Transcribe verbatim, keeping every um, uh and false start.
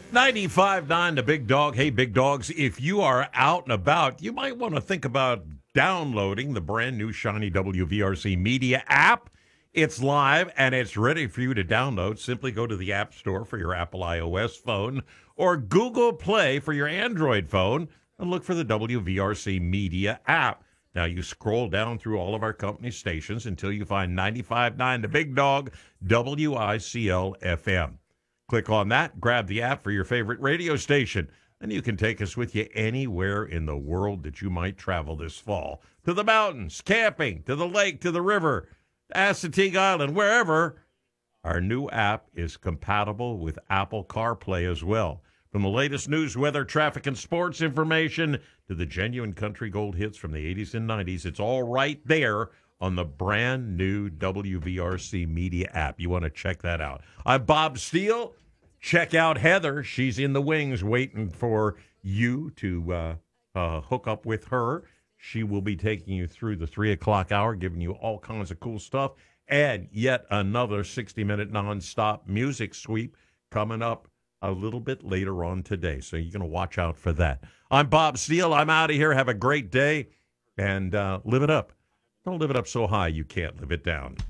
ninety-five point nine The Big Dog. Hey, Big Dogs, if you are out and about, you might want to think about downloading the brand new shiny W V R C Media app. It's live and it's ready for you to download. Simply go to the App Store for your Apple iOS phone or Google Play for your Android phone and look for the W V R C Media app. Now, you scroll down through all of our company stations until you find ninety-five point nine The Big Dog, W I C L F M. Click on that, grab the app for your favorite radio station, and you can take us with you anywhere in the world that you might travel this fall. To the mountains, camping, to the lake, to the river, to Assateague Island, wherever. Our new app is compatible with Apple CarPlay as well. From the latest news, weather, traffic, and sports information to the genuine country gold hits from the eighties and nineties, it's all right there on the brand new W V R C Media app. You want to check that out. I'm Bob Steele. Check out Heather. She's in the wings waiting for you to uh, uh, hook up with her. She will be taking you through the three o'clock hour, giving you all kinds of cool stuff, and yet another sixty-minute nonstop music sweep coming up a little bit later on today. So you're going to watch out for that. I'm Bob Steele. I'm out of here. Have a great day, and uh, live it up. Don't live it up so high you can't live it down.